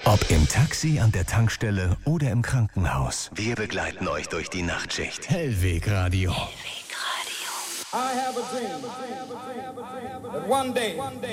Ob im Taxi, an der Tankstelle oder im Krankenhaus. Wir begleiten euch durch die Nachtschicht. Hellweg Radio. I have a dream that one day